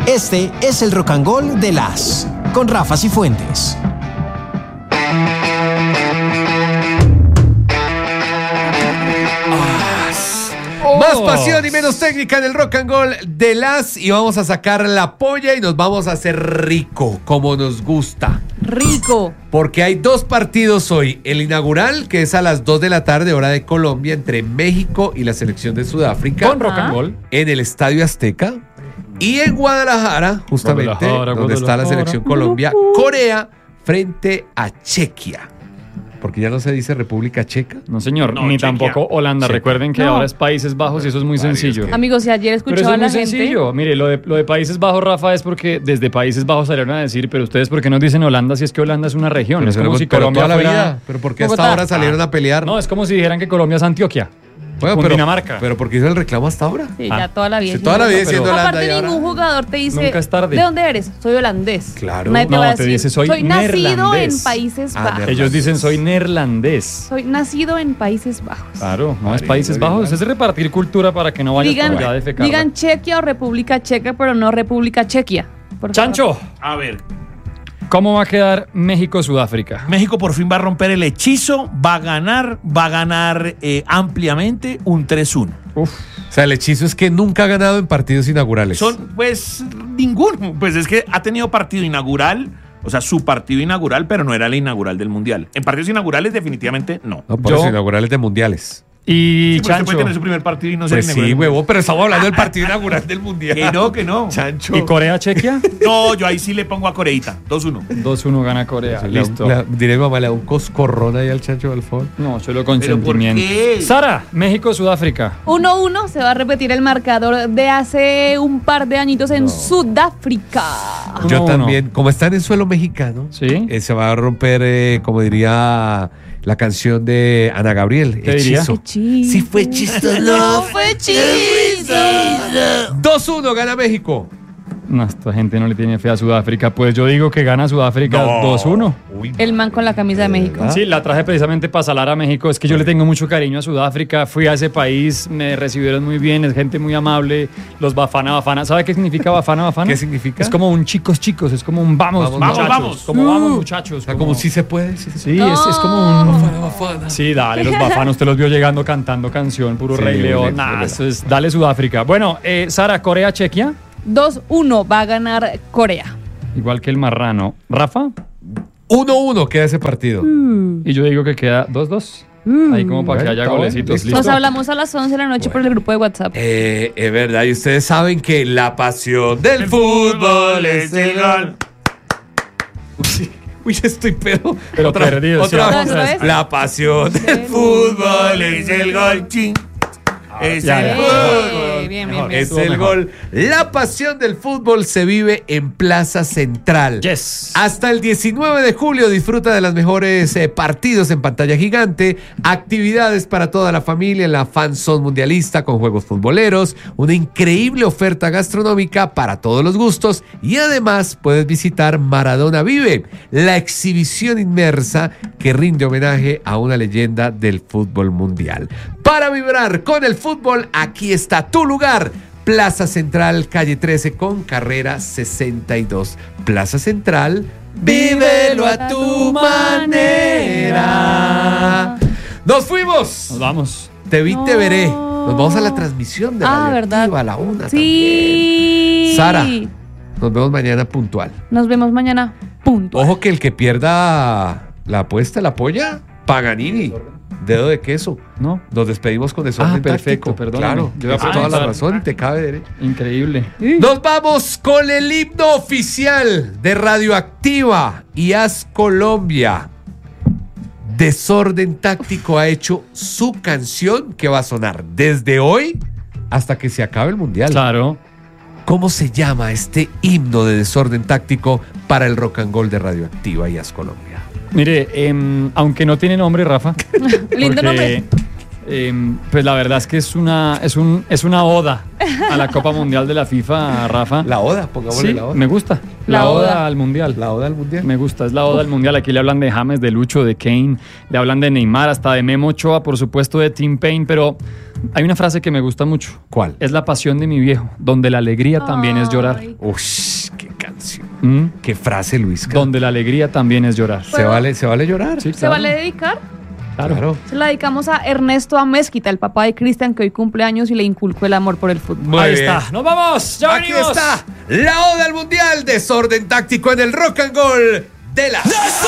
Este es el Rock and Roll de las con Rafa Cifuentes. Más pasión y menos técnica en el Rock and Roll de las, y vamos a sacar la polla y nos vamos a hacer rico, como nos gusta. Rico. Porque hay dos partidos hoy. El inaugural, que es a las 2 de la tarde, hora de Colombia, entre México y la selección de Sudáfrica. Con Rock and Roll. En el Estadio Azteca. Y en Guadalajara, justamente, donde está la selección Colombia, Corea frente a Chequia. Porque ya no se dice República Checa. No, señor, No, ni Chequia. tampoco Holanda. Chequia. Recuerden que ahora es Países Bajos y eso es muy sencillo. Amigos, si ayer Pero eso escuchaba a es la muy gente. sencillo. Mire, lo de Países Bajos, Rafa, es porque desde Países Bajos salieron a decir, pero ustedes, ¿por qué nos dicen Holanda si es que Holanda es una región? Pero es como si pero Colombia toda la fuera... vida. Pero ¿por qué hasta Bogotá. ahora salieron a pelear? No, es como si dijeran que Colombia es Antioquia. Bueno, Cundinamarca. pero ¿por qué hizo el reclamo hasta ahora? Sí, ya toda la vida. Sí, toda la vida diciendo Holanda. Aparte, y ahora- ningún jugador te dice. Nunca es tarde. ¿De dónde eres? Soy holandés. Claro. Nadie te No, va a te decir. dice, soy nacido neerlandés. en Países Ah, Bajos. neerlandés. Ellos dicen, soy neerlandés. Soy nacido en Países Bajos. Claro, no es Vale, Países muy bien. Bajos, es repartir cultura para que no vayas Digan, por allá de fecar. digan Chequia o República Checa, pero no República Chequia. Por favor. Chancho, A ver, ¿cómo va a quedar México-Sudáfrica? México por fin va a romper el hechizo, va a ganar ampliamente un 3-1. Uf, O sea, el hechizo es que nunca ha ganado en partidos inaugurales. Son, pues, ninguno. Pues es que ha tenido partido inaugural, o sea, su partido inaugural, pero no era el inaugural del Mundial. En partidos inaugurales, definitivamente no. No, por Yo- eso inaugurales de mundiales. y Sí, pues usted Chancho, puede tener su primer partido y no ser Pues inaugural. sí, huevo, pero estamos hablando del partido inaugural del mundial. Que no. Chancho. ¿y Corea-Chequia? No, yo ahí sí le pongo a Coreita, 2-1. 2-1 gana Corea, listo. Diré, mamá, le da un coscorrón ahí al Chancho Balfón. No, solo con ¿Pero por sentimiento. qué? Sara, México-Sudáfrica. 1-1 se va a repetir el marcador de hace un par de añitos en Sudáfrica. Yo 1-1. también, como está en suelo mexicano, Sí. se va a romper, como diría la canción de Ana Gabriel, ¿Qué diría? Hechizo. Hechizo. Sí fue hechizo, No no. fue hechizo. 2-1 gana México. No, esta gente no le tiene fe a Sudáfrica. Pues yo digo que gana Sudáfrica 2-1. Uy, El man con la camisa de México. Sí, la traje precisamente para salar a México. Es que yo le tengo mucho cariño a Sudáfrica. Fui a ese país, me recibieron muy bien, es gente muy amable. Los Bafana Bafana. ¿Sabe qué significa Bafana Bafana? ¿Qué significa? Es como un chicos, es como un vamos, Vamos, muchachos. vamos. Como vamos, muchachos. o sea, como si se puede. Sí, Sí, es como un... Bafana, bafana. Sí, dale, los Bafanos, usted los vio llegando cantando canción, puro Sí, Rey muy León. bien, Nah, muy eso es, dale Sudáfrica. Bueno, Sara, Corea, Chequia, 2-1 va a ganar Corea. igual que el marrano. Rafa, 1-1 queda ese partido. y yo digo que queda 2-2. Ahí como para que Bueno, haya está bueno, golecitos. listo. ¿Listo? Nos hablamos a las 11 de la noche por el grupo de WhatsApp. Es verdad, y ustedes saben que la pasión del fútbol es el gol. Uy, estoy pedo. Pero perdido, sí, Otra vamos ¿Otra vez. vez? La pasión del fútbol es el gol. Chin. Es Ya, el ya. gol. Bien, Mejor. bien. Es Estuvo el mejor. gol. La pasión del fútbol se vive en Plaza Central. Yes. Hasta el 19 de julio disfruta de los mejores partidos en pantalla gigante, actividades para toda la familia en la Fan Zone mundialista con juegos futboleros, una increíble oferta gastronómica para todos los gustos y además puedes visitar Maradona Vive, la exhibición inmersa que rinde homenaje a una leyenda del fútbol mundial. Para vibrar con el fútbol, aquí está tu lugar. Plaza Central, calle 13 con carrera 62. Plaza Central, vívelo a tu manera. ¡Nos fuimos! Nos vamos. Te vi, te No. veré. Nos vamos a la transmisión de Ah, Radioactiva ¿verdad? a la 1 Sí. Sara. Nos vemos mañana puntual. Nos vemos mañana. Punto. Ojo que el que pierda la apuesta, la polla, Paganini. Dedo de queso. ¿No? Nos despedimos con desorden perfecto, táctico. perdóname. Claro, Yo iba a tienes toda la preguntar. razón y te cabe derecho. Increíble. Nos vamos con el himno oficial de Radioactiva y Haz Colombia. Desorden Táctico ha hecho su canción que va a sonar desde hoy hasta que se acabe el mundial. Claro. ¿Cómo se llama este himno de Desorden Táctico para el rock and roll de Radioactiva y Haz Colombia? Mire, aunque no tiene nombre, Rafa. Lindo porque nombre. Pues la verdad es que es una oda a la Copa Mundial de la FIFA, Rafa. La oda, pongámosle Sí, la oda. me gusta. La La oda. oda al Mundial. La oda al mundial. Me gusta, es la oda al Mundial. Aquí le hablan de James, de Lucho, de Kane, le hablan de Neymar, hasta de Memo Ochoa, por supuesto, de Tim Payne, pero hay una frase que me gusta mucho. ¿Cuál? Es la pasión de mi viejo, donde la alegría también es llorar. Ay. Ush, qué canción. ¿Mm? Qué frase, Luis. Donde la alegría también es llorar. ¿Se vale llorar? Sí, ¿Se claro. vale dedicar? Claro. Se la dedicamos a Ernesto Amezquita, el papá de Cristian, que hoy cumple años y le inculcó el amor por el fútbol. Muy Ahí bien. está. ¡Nos vamos! ¡Ya Aquí venimos! está la oda al mundial, desorden táctico en el rock and roll de la